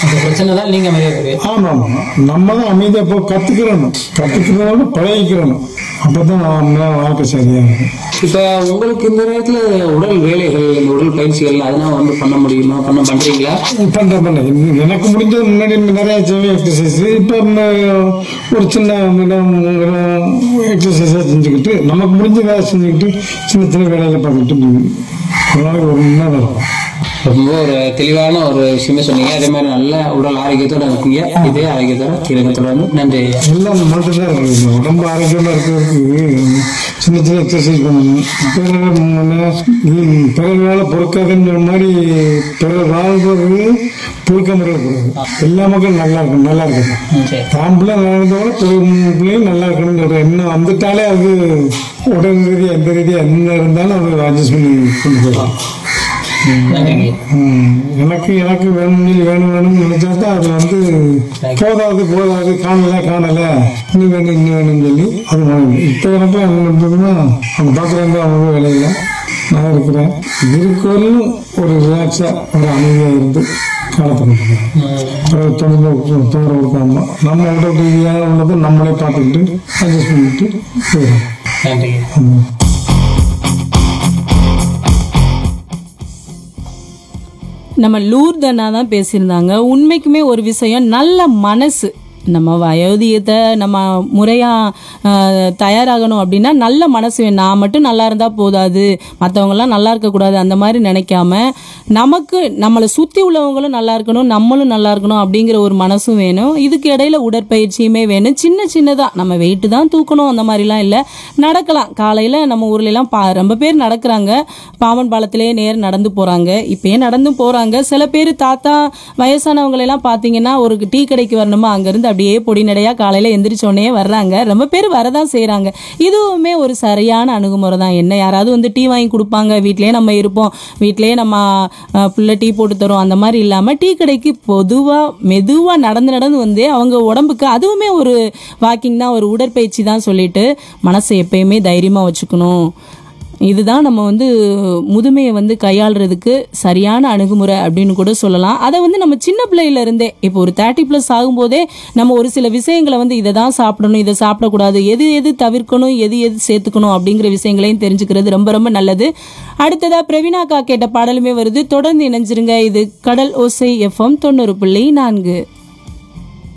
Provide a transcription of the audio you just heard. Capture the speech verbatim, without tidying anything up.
அந்த பிரச்சனை தான் நீங்க அமைதியா. ஆமா ஆமா, நம்ம தான் அமைதியா போய் கத்துக்கிறோம், கத்துக்கிறோம் பழகிக்கிறோம், அப்பதான் வாழ்க்கை சரியா இருக்கும். இப்ப உங்களுக்கு இந்த நேரத்துல உடல் வேலைகள், இந்த உடல் பயிற்சிகள் அதெல்லாம் வந்து பண்ண முடியுமா? பண்ண பண்றீங்களா? பண்ற பண்ண எனக்கு முடிஞ்ச முன்னாடி நிறைய எக்ஸசைஸ், இப்ப ஒரு சின்ன எக்ஸசைஸா செஞ்சுக்கிட்டு நமக்கு முடிஞ்ச வேலை செஞ்சுக்கிட்டு சின்ன சின்ன வேலைகளை பார்த்துட்டு ஒரு நாளைக்கு ஒரு மணி நேரம் இருக்கும். ரொம்ப ஒரு தெளிவான ஒரு விஷயமே சொன்னீங்க. அதே மாதிரி நல்ல உடல் ஆரோக்கியத்தோட இருக்கீங்க. இதே ஆரோக்கியத்தோட கீழகத்தோட வந்து நன்றி. எல்லாம் மட்டும்தான் இருக்கு. உடம்பு ஆரோக்கியமா இருக்கிறதுக்கு சின்ன சின்ன எக்ஸசைஸ் பண்ணணும். பிறர் வேலை பொறுக்காதுன்ற மாதிரி பிறர் வாழ்றது பொறுக்க முறைக்கூடாது. எல்லா மக்களும் நல்லா இருக்கணும், நல்லா இருக்கணும். தான் பிள்ளை நல்லா இருந்தோட பிள்ளையும் நல்லா இருக்கணுங்கிற எண்ணம் வந்துட்டாலே அது உடல் ரீதியா எந்த ரீதியா என்ன இருந்தாலும் அது அட்ஜஸ்ட் பண்ணி கொண்டு போகலாம். எனக்கு எனக்கு வேணும் வேணும் வேணும்னு நினைச்சாக்கா அது வந்து போதாது போதாது காணல காணல இன்னும் வேணும் இன்னும் வேணும்னு சொல்லி அது வாங்க. இப்போ எனக்கு என்ன இருந்ததுன்னா அவங்க பார்க்குறாங்க, அவங்க வேலையில நான் இருக்கிறேன். இருக்கவரையும் ஒரு ரிலாக்ஸா ஒரு அமைதியாக இருந்து காலத்தை தொடர்ந்து தோற கொடுக்காம நம்ம உடல் ரீதியாக உள்ளதை நம்மளே பார்த்துக்கிட்டு அட்ஜஸ்ட் பண்ணிட்டு போயிடும். நம்ம லூர்தனா தான் பேசியிருந்தாங்க. உண்மைக்குமே ஒரு விஷயம், நல்ல மனசு. நம்ம வயோதிகத்தை நம்ம முறையாக தயாராகணும் அப்படின்னா நல்ல மனசு வேணும். நான் மட்டும் நல்லா இருந்தால் போதாது, மற்றவங்களாம் நல்லா இருக்கக்கூடாது அந்த மாதிரி நினைக்காம நமக்கு நம்மளை சுற்றி உள்ளவங்களும் நல்லா இருக்கணும், நம்மளும் நல்லா இருக்கணும் அப்படிங்கிற ஒரு மனசும் வேணும். இதுக்கு இடையில உடற்பயிற்சியுமே வேணும். சின்ன சின்னதாக நம்ம வெயிட்டு தான் தூக்கணும் அந்த மாதிரிலாம் இல்லை, நடக்கலாம். காலையில் நம்ம ஊர்லெலாம் பா ரொம்ப பேர் நடக்கிறாங்க. பாம்பன் பாலத்திலேயே நேர் நடந்து போகிறாங்க, இப்போயே நடந்து போகிறாங்க. சில பேர் தாத்தா வயசானவங்களெல்லாம் பார்த்தீங்கன்னா ஒரு டீ கடைக்கு வரணுமா, அங்கேருந்து அப்படியே பொடி நடையா காலையில எந்திரிச்சோடனே வர்றாங்க. ரொம்ப பேர் வரதான் செய்யறாங்க. இதுவுமே ஒரு சரியான அணுகுமுறை தான். என்ன யாராவது வந்து டீ வாங்கி கொடுப்பாங்க, வீட்லயே நம்ம இருப்போம், வீட்லயே நம்ம புள்ள டீ போட்டு தரோம் அந்த மாதிரி இல்லாம டீ கடைக்கு பொதுவா மெதுவா நடந்து நடந்து வந்து அவங்க உடம்புக்கு அதுவுமே ஒரு வாக்கிங் தான், ஒரு உடற்பயிற்சி தான் சொல்லிட்டு மனசை எப்பயுமே தைரியமா வச்சுக்கணும். இதுதான் நம்ம வந்து முதுமையை வந்து கையாளுறதுக்கு சரியான அணுகுமுறை அப்படின்னு கூட சொல்லலாம். அதை வந்து நம்ம சின்ன பிள்ளையில இருந்தே, இப்போ ஒரு தேர்ட்டி பிளஸ் ஆகும்போதே நம்ம ஒரு சில விஷயங்களை வந்து இதை தான் சாப்பிடணும், இதை சாப்பிடக்கூடாது, எது எது தவிர்க்கணும், எது எது சேர்த்துக்கணும் அப்படிங்கிற விஷயங்களையும் தெரிஞ்சுக்கிறது ரொம்ப ரொம்ப நல்லது. அடுத்ததா பிரவீனாக்கா கேட்ட பாடலுமே வருது. தொடர்ந்து இணைஞ்சிருங்க. இது கடல் ஓசை எஃப்எம் தொண்ணூறு புள்ளி நான்கு.